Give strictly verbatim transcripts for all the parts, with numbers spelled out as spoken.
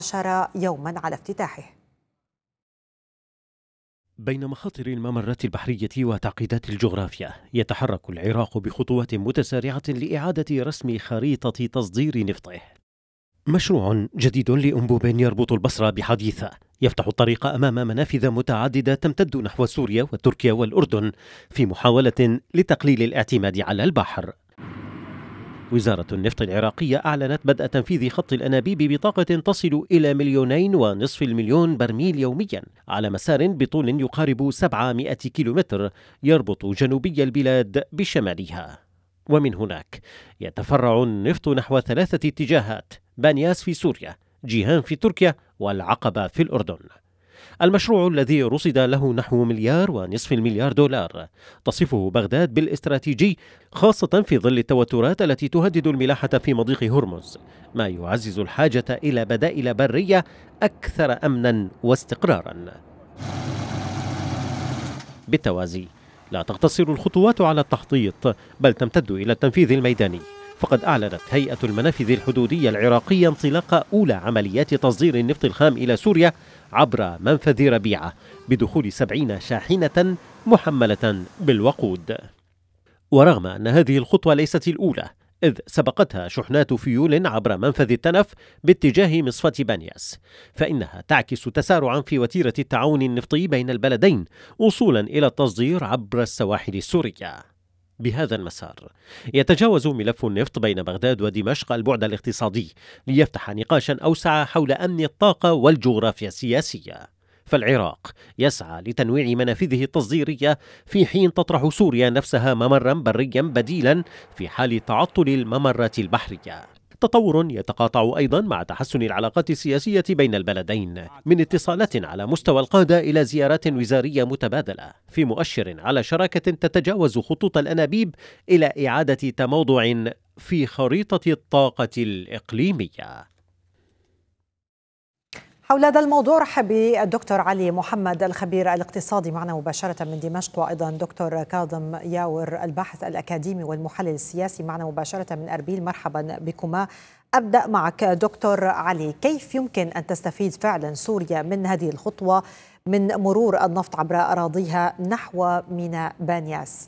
عشر يوما على افتتاحه. بين مخاطر الممرات البحرية وتعقيدات الجغرافيا، يتحرك العراق بخطوات متسارعة لإعادة رسم خريطة تصدير نفطه. مشروع جديد لأنبوب يربط البصرة بحديثة يفتح الطريق أمام منافذ متعددة تمتد نحو سوريا وتركيا والأردن في محاولة لتقليل الاعتماد على البحر. وزارة النفط العراقية أعلنت بدء تنفيذ خط الأنابيب بطاقة تصل إلى مليونين ونصف المليون برميل يوميا على مسار بطول يقارب سبعمائة كيلومتر يربط جنوبي البلاد بشمالها. ومن هناك يتفرع النفط نحو ثلاثة اتجاهات: بانياس في سوريا، جيهان في تركيا، والعقبة في الأردن. المشروع الذي رصد له نحو مليار ونصف المليار دولار تصفه بغداد بالاستراتيجي، خاصة في ظل التوترات التي تهدد الملاحة في مضيق هرمز، ما يعزز الحاجة إلى بدائل برية أكثر أمنا واستقرارا. بالتوازي لا تقتصر الخطوات على التخطيط، بل تمتد إلى التنفيذ الميداني. فقد أعلنت هيئة المنافذ الحدودية العراقية انطلاق أولى عمليات تصدير النفط الخام إلى سوريا عبر منفذ ربيعة بدخول سبعين شاحنة محملة بالوقود. ورغم أن هذه الخطوة ليست الأولى، إذ سبقتها شحنات فيول عبر منفذ التنف باتجاه مصفاة بانياس، فإنها تعكس تسارعا في وتيرة التعاون النفطي بين البلدين وصولا إلى التصدير عبر السواحل السورية. بهذا المسار يتجاوز ملف النفط بين بغداد ودمشق البعد الاقتصادي ليفتح نقاشا أوسع حول أمن الطاقة والجغرافيا السياسية. فالعراق يسعى لتنويع منافذه التصديرية في حين تطرح سوريا نفسها ممرا بريا بديلا في حال تعطل الممرات البحرية. تطور يتقاطع أيضا مع تحسن العلاقات السياسية بين البلدين، من اتصالات على مستوى القادة إلى زيارات وزارية متبادلة، في مؤشر على شراكة تتجاوز خطوط الأنابيب إلى إعادة تموضع في خريطة الطاقة الإقليمية. حول هذا الموضوع رحب بالدكتور علي محمد الخبير الاقتصادي معنا مباشرة من دمشق، وأيضا دكتور كاظم ياور الباحث الأكاديمي والمحلل السياسي معنا مباشرة من أربيل. مرحبا بكما. أبدأ معك دكتور علي، كيف يمكن أن تستفيد فعلا سوريا من هذه الخطوة من مرور النفط عبر أراضيها نحو ميناء بانياس؟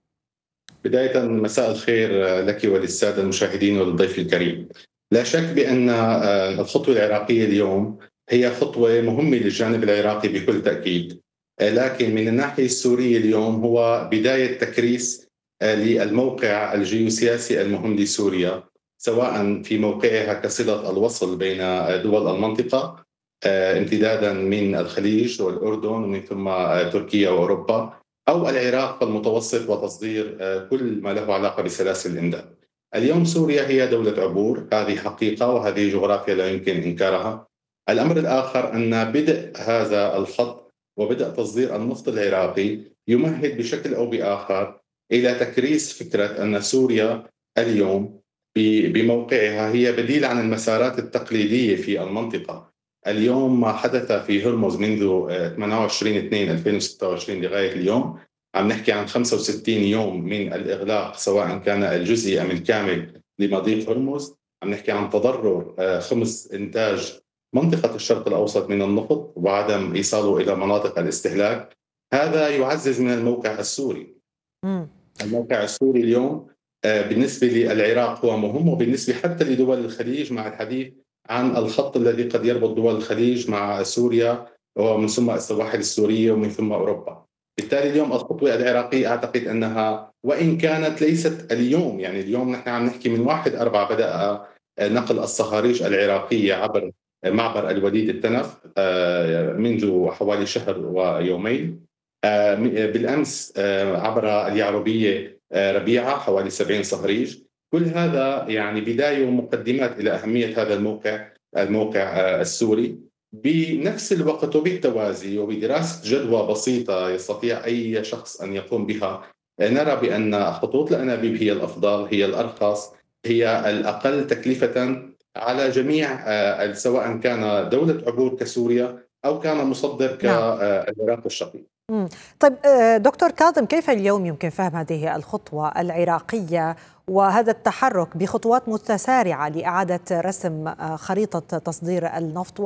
بداية مساء الخير لك وللسادة المشاهدين وللضيف الكريم. لا شك بأن الخطوة العراقية اليوم هي خطوة مهمة للجانب العراقي بكل تأكيد، لكن من الناحية السورية اليوم هو بداية تكريس للموقع الجيوسياسي المهم لسوريا، سواء في موقعها كصلة الوصل بين دول المنطقة امتدادا من الخليج والأردن ومن ثم تركيا وأوروبا، أو العراق المتوسط وتصدير كل ما له علاقة بسلاسل الإمداد. اليوم سوريا هي دولة عبور، هذه حقيقة وهذه جغرافيا لا يمكن إنكارها. الأمر الآخر أن بدء هذا الخط وبدء تصدير النفط العراقي يمهد بشكل أو بآخر إلى تكريس فكرة أن سوريا اليوم بموقعها هي بديل عن المسارات التقليدية في المنطقة. اليوم ما حدث في هرمز منذ ثمانية وعشرين اثنين ألفين وستة وعشرين لغاية اليوم، عم نحكي عن خمسة وستين يوم من الإغلاق سواء كان الجزئي أم الكامل لمضيق هرمز. عم نحكي عن تضرر خمس إنتاج منطقة الشرق الأوسط من النفط وعدم إيصاله إلى مناطق الاستهلاك. هذا يعزز من الموقع السوري. م. الموقع السوري اليوم بالنسبة للعراق هو مهم، وبالنسبة حتى لدول الخليج مع الحديث عن الخط الذي قد يربط دول الخليج مع سوريا ومن ثم السواحل السورية ومن ثم أوروبا. بالتالي اليوم الخطوة العراقية أعتقد أنها وإن كانت ليست اليوم، يعني اليوم نحن عم نحكي من واحد أربعة بدأ نقل الصهاريج العراقية عبر معبر الوليد التنف منذ حوالي شهر ويومين. بالأمس عبر اليعربية ربيعة حوالي سبعين صهريج. كل هذا يعني بداية ومقدمات إلى أهمية هذا الموقع الموقع السوري. بنفس الوقت وبالتوازي وبدراسة جدوى بسيطة يستطيع أي شخص أن يقوم بها، نرى بأن خطوط الأنابيب هي الأفضل، هي الأرخص، هي الأقل تكلفة على جميع، سواء كان دولة عبور كسوريا أو كان مصدر كالعراق الشقيق. طيب دكتور كاظم، كيف اليوم يمكن فهم هذه الخطوة العراقية وهذا التحرك بخطوات متسارعة لإعادة رسم خريطة تصدير النفط